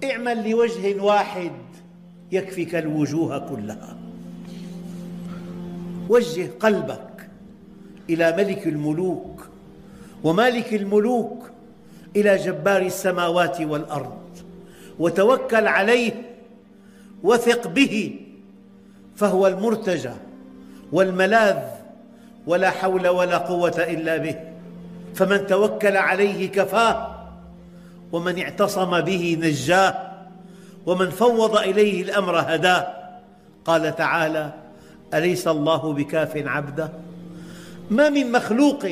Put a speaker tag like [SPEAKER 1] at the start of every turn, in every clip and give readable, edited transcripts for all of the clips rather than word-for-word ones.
[SPEAKER 1] اعمل لوجه واحد يكفيك الوجوه كلها. وجه قلبك إلى ملك الملوك ومالك الملوك، إلى جبار السماوات والأرض، وتوكل عليه وثق به، فهو المرتجى والملاذ، ولا حول ولا قوة إلا به. فمن توكل عليه كفاه، ومن اعتصم به نجاه، ومن فوض إليه الأمر هداه. قال تعالى: أليس الله بكاف عبده؟ ما من مخلوق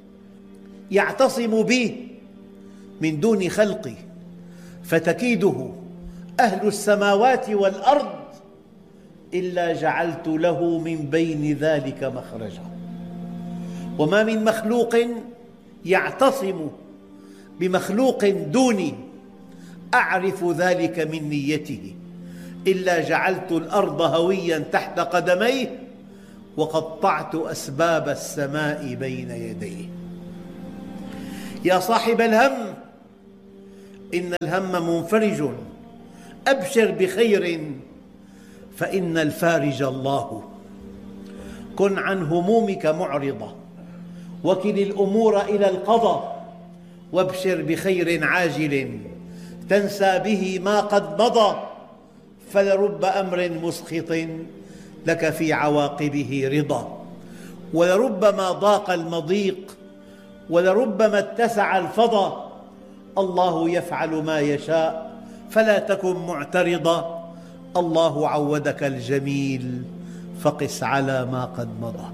[SPEAKER 1] يعتصم بي من دون خلقي فتكيده أهل السماوات والأرض إلا جعلت له من بين ذلك مخرجا. وما من مخلوق يعتصم بمخلوق دوني أعرف ذلك من نيته إلا جعلت الأرض هويا تحت قدميه وقطعت أسباب السماء بين يديه. يا صاحب الهم، إن الهم منفرج، أبشر بخير فإن الفارج الله. كن عن همومك معرضة، وكل الأمور إلى القضاء، وابشر بخير عاجل تنسى به ما قد مضى، فلرب أمر مسخط لك في عواقبه رضا، ولربما ضاق المضيق، ولربما اتسع الفضا. الله يفعل ما يشاء فلا تكن معترضا، الله عودك الجميل فقس على ما قد مضى.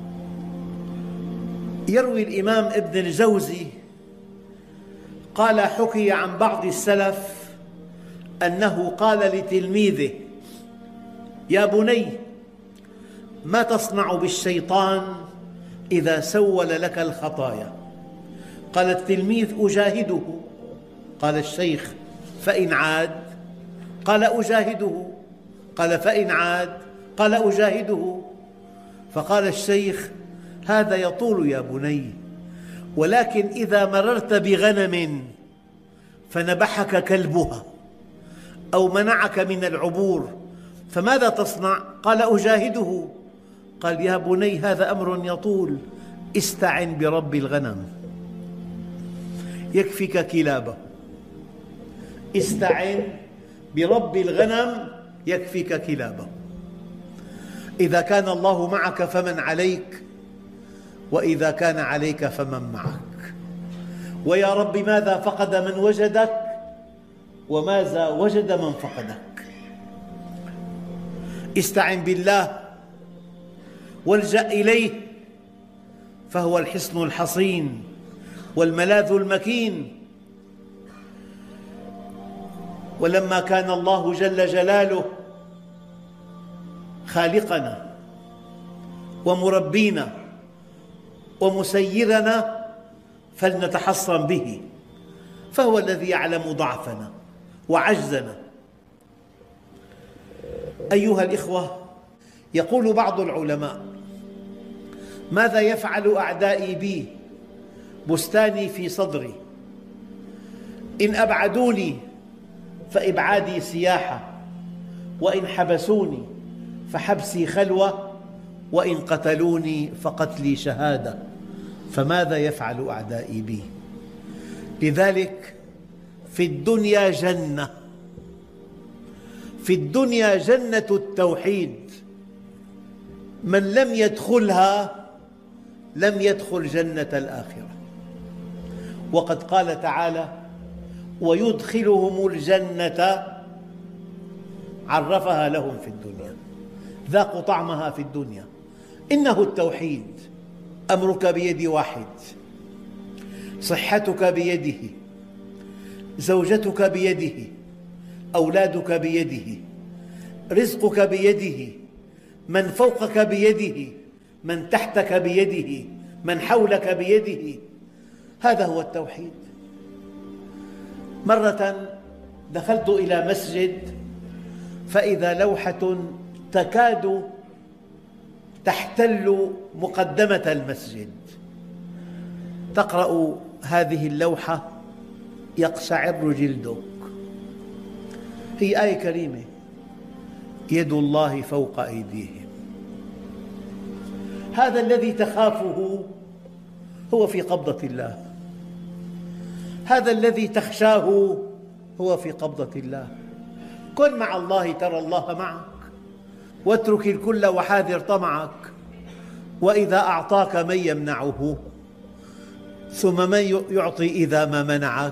[SPEAKER 1] يروي الإمام ابن الجوزي قال: حكي عن بعض السلف أنه قال لتلميذه: يا بني، ما تصنع بالشيطان إذا سول لك الخطايا؟ قال التلميذ: أجاهده. قال الشيخ: فإن عاد؟ قال: أجاهده. قال: فإن عاد؟ قال: أجاهده. فقال الشيخ: هذا يطول يا بني، ولكن إذا مررت بغنم فنبحك كلبها أو منعك من العبور فماذا تصنع؟ قال: أجاهده. قال: يا بني، هذا أمر يطول، استعن برب الغنم يكفيك كلابه. استعن برب الغنم يكفيك كلابه. إذا كان الله معك فمن عليك، وإذا كان عليك فمن معك. ويا رب، ماذا فقد من وجدك، وماذا وجد من فقدك. استعن بالله والجأ إليه، فهو الحصن الحصين والملاذ المكين. ولما كان الله جل جلاله خالقنا ومربينا ومسيرنا فلنتحصن به، فهو الذي يعلم ضعفنا وعجزنا. أيها الإخوة، يقول بعض العلماء: ماذا يفعل أعدائي بي؟ بستاني في صدري، إن أبعدوني فإبعادي سياحة، وإن حبسوني فحبسي خلوة، وإن قتلوني فقتلي شهادة، فماذا يفعل أعدائي بي؟ لذلك في الدنيا جنة، في الدنيا جنة التوحيد، من لم يدخلها لم يدخل جنة الآخرة. وقد قال تعالى: ويدخلهم الجنة عرفها لهم في الدنيا، ذاقوا طعمها في الدنيا. إنه التوحيد. أمرك بيد واحد، صحتك بيده، زوجتك بيده، أولادك بيده، رزقك بيده، من فوقك بيده، من تحتك بيده، من حولك بيده. هذا هو التوحيد. مرة دخلت إلى مسجد فإذا لوحة تكاد تحتل مقدمة المسجد، تقرأ هذه اللوحة يقشعر جلدك: هي آية كريمة، يد الله فوق أيديهم. هذا الذي تخافه هو في قبضة الله، هذا الذي تخشاه هو في قبضة الله. كن مع الله ترى الله معك، واترك الكل وحاذر طمعك. وإذا أعطاك من يمنعه، ثم من يعطي إذا ما منعك.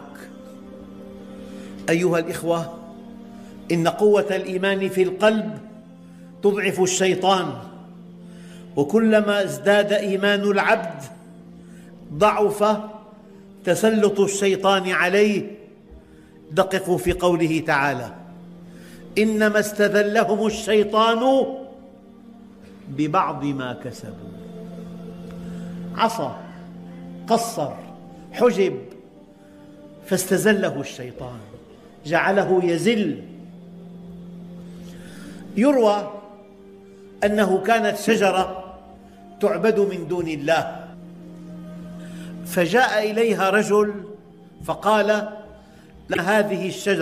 [SPEAKER 1] أيها الإخوة، إن قوة الإيمان في القلب تضعف الشيطان، وكلما ازداد إيمان العبد ضعف تسلط الشيطان عليه. دققوا في قوله تعالى: إنما استذلهم الشيطان ببعض ما كسبوا. عصى، قصر، حجب، فاستزله الشيطان، جعله يزل. يروى أنه كانت شجرة تعبد من دون الله، فجاء إليها رجل فقال: هذه الشجرة